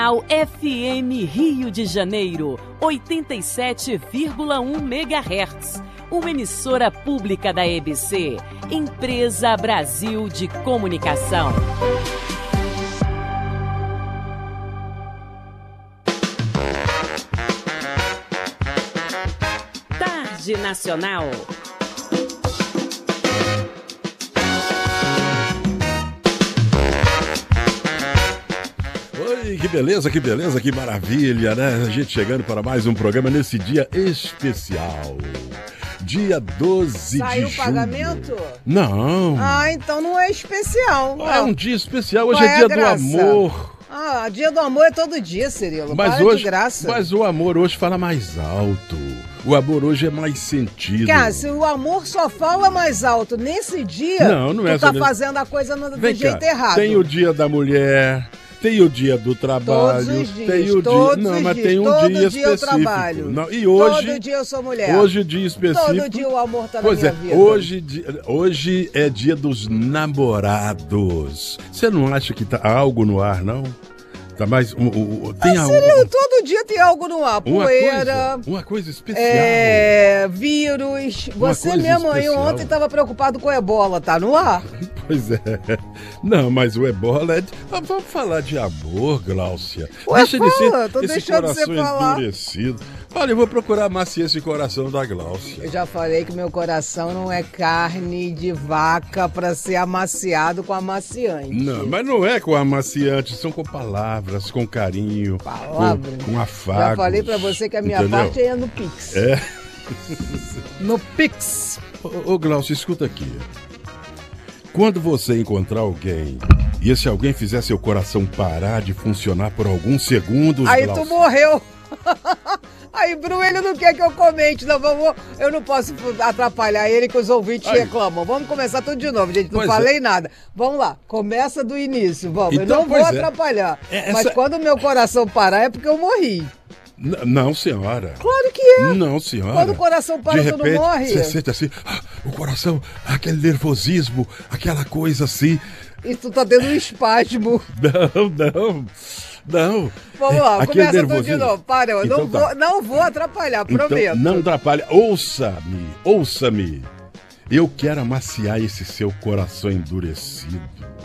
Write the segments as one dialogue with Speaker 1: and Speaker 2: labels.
Speaker 1: Ao FM Rio de Janeiro, 87,1 MHz. Uma emissora pública da EBC, Empresa Brasil de Comunicação. Tarde Nacional.
Speaker 2: Oi, que beleza, que maravilha, né? A gente chegando para mais um programa nesse dia especial. Dia 12 de julho.
Speaker 3: Saiu o pagamento?
Speaker 2: Não.
Speaker 3: Ah, então não é especial.
Speaker 2: É um dia especial, hoje é dia do amor.
Speaker 3: Ah, dia do amor é todo dia, Cirilo.
Speaker 2: Mas
Speaker 3: para
Speaker 2: hoje,
Speaker 3: de graça.
Speaker 2: Mas o amor hoje fala mais alto. O amor hoje é mais sentido.
Speaker 3: Cara, se o amor só fala mais alto nesse dia,
Speaker 2: não é
Speaker 3: tu tá fazendo a coisa do jeito errado.
Speaker 2: Tem o dia da mulher... Tem o dia do trabalho,
Speaker 3: todos os dias,
Speaker 2: tem o
Speaker 3: todos
Speaker 2: dia, não,
Speaker 3: os
Speaker 2: mas
Speaker 3: dias,
Speaker 2: tem um
Speaker 3: todo
Speaker 2: dia
Speaker 3: dia eu
Speaker 2: específico.
Speaker 3: trabalho.
Speaker 2: Não, e hoje,
Speaker 3: todo dia eu sou mulher.
Speaker 2: Hoje o dia específico.
Speaker 3: Todo dia o amor tá na
Speaker 2: pois
Speaker 3: minha
Speaker 2: é,
Speaker 3: vida.
Speaker 2: Hoje é dia dos namorados. Você não acha que tá algo no ar, não? Tá mais tem algo.
Speaker 3: Cirilo, todo dia tem algo no ar. Poeira.
Speaker 2: Uma coisa especial.
Speaker 3: Vírus. Você mesmo aí ontem estava preocupado com ebola, tá no ar?
Speaker 2: Pois é. Não, mas o ebola é... Vamos falar de amor, Gláucia.
Speaker 3: Deixa de ser
Speaker 2: tô esse coração endurecido. Olha, eu vou procurar amaciar esse coração da Gláucia.
Speaker 3: Eu já falei que meu coração não é carne de vaca para ser amaciado com amaciante.
Speaker 2: Não, mas não é com amaciante, são com palavras, com carinho, com afago.
Speaker 3: Já falei para você que a minha parte é no Pix.
Speaker 2: É?
Speaker 3: No Pix.
Speaker 2: Ô Gláucia, escuta aqui. Quando você encontrar alguém e esse alguém fizer seu coração parar de funcionar por alguns segundos...
Speaker 3: Aí
Speaker 2: Gláucia,
Speaker 3: tu morreu. Aí, Bruno, ele não quer que eu comente, eu não posso atrapalhar ele que os ouvintes reclamam. Vamos começar tudo de novo, gente, não falei nada. Vamos lá, começa do início, vamos. Então, eu não vou atrapalhar, mas quando o meu coração parar é porque eu morri.
Speaker 2: Não, senhora.
Speaker 3: Claro que é.
Speaker 2: Não, senhora.
Speaker 3: Quando o coração para, tu não morre.
Speaker 2: Você sente assim, o coração, aquele nervosismo, aquela coisa assim.
Speaker 3: E tu tá tendo um espasmo.
Speaker 2: Não.
Speaker 3: Vamos lá, começa tudo de novo. Para, eu então não vou atrapalhar, prometo.
Speaker 2: Então, não atrapalha. Ouça-me. Eu quero amaciar esse seu coração endurecido.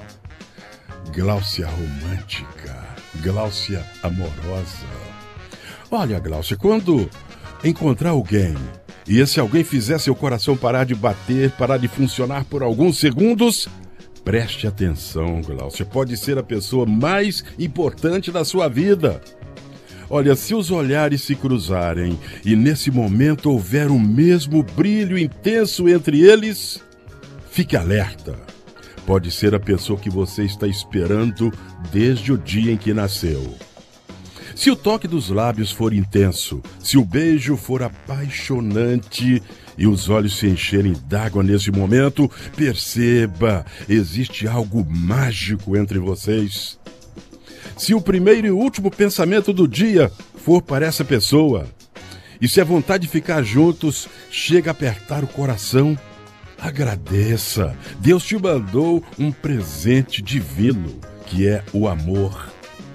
Speaker 2: Gláucia romântica, Gláucia amorosa. Olha, Gláucia, quando encontrar alguém e esse alguém fizer seu coração parar de bater, parar de funcionar por alguns segundos, preste atenção, Gláucia. Pode ser a pessoa mais importante da sua vida. Olha, se os olhares se cruzarem e nesse momento houver o mesmo brilho intenso entre eles, fique alerta. Pode ser a pessoa que você está esperando desde o dia em que nasceu. Se o toque dos lábios for intenso, se o beijo for apaixonante e os olhos se encherem d'água nesse momento, perceba, existe algo mágico entre vocês. Se o primeiro e último pensamento do dia for para essa pessoa, e se a vontade de ficar juntos chega a apertar o coração, agradeça. Deus te mandou um presente divino, que é o amor.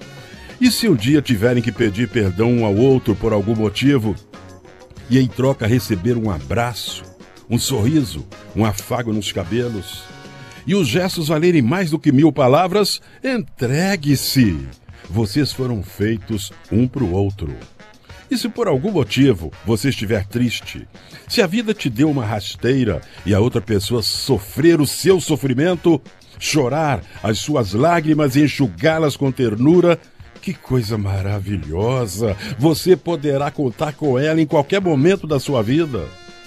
Speaker 2: E se um dia tiverem que pedir perdão um ao outro por algum motivo, e em troca receber um abraço, um sorriso, um afago nos cabelos, e os gestos valerem mais do que 1000 palavras, entregue-se. Vocês foram feitos um para o outro. E se por algum motivo você estiver triste, se a vida te deu uma rasteira e a outra pessoa sofrer o seu sofrimento, chorar as suas lágrimas e enxugá-las com ternura, que coisa maravilhosa! Você poderá contar com ela em qualquer momento da sua vida.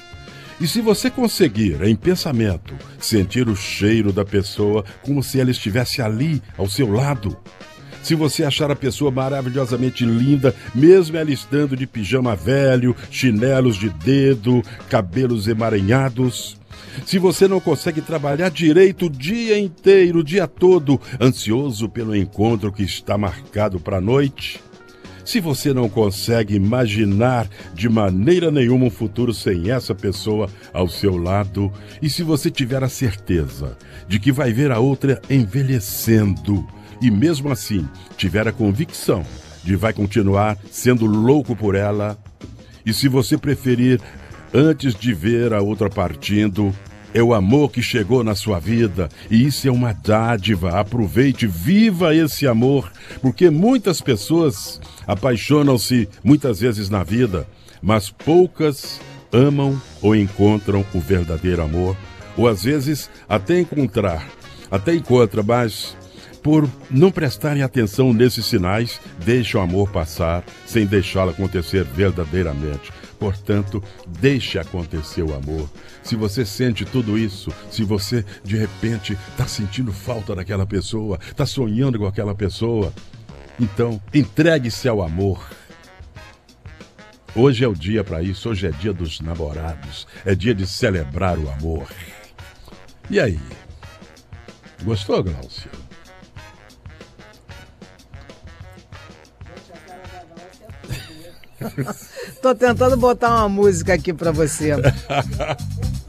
Speaker 2: E se você conseguir, em pensamento, sentir o cheiro da pessoa como se ela estivesse ali, ao seu lado, se você achar a pessoa maravilhosamente linda, mesmo ela estando de pijama velho, chinelos de dedo, cabelos emaranhados, se você não consegue trabalhar direito o dia inteiro, o dia todo, ansioso pelo encontro que está marcado para a noite, se você não consegue imaginar de maneira nenhuma um futuro sem essa pessoa ao seu lado, e se você tiver a certeza de que vai ver a outra envelhecendo, e mesmo assim tiver a convicção de vai continuar sendo louco por ela. E se você preferir, antes de ver a outra partindo, é o amor que chegou na sua vida, e isso é uma dádiva. Aproveite, viva esse amor, porque muitas pessoas apaixonam-se muitas vezes na vida, mas poucas amam ou encontram o verdadeiro amor, ou às vezes até encontra, mas por não prestarem atenção nesses sinais, deixam o amor passar sem deixá-lo acontecer verdadeiramente. Portanto, deixe acontecer o amor. Se você sente tudo isso, se você de repente está sentindo falta daquela pessoa, está sonhando com aquela pessoa, então entregue-se ao amor. Hoje é o dia para isso, hoje é dia dos namorados, é dia de celebrar o amor. E aí? Gostou, Glaucia?
Speaker 3: Tô tentando botar uma música aqui pra você.